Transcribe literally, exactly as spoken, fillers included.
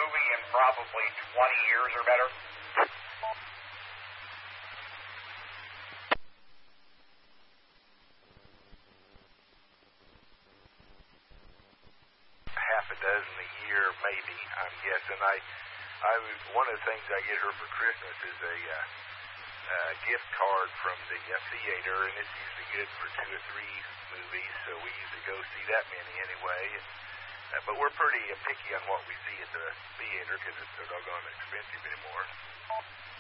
movie in probably twenty years or better. Half a dozen a year, maybe, I'm guessing. I, I was, one of the things I get her for Christmas is a uh, uh, gift card from the uh, theater, and it's usually good for two or three movies, so we usually go see that many anyway. And, uh, but we're pretty uh, picky on what we see at the theater because it's so doggone expensive anymore.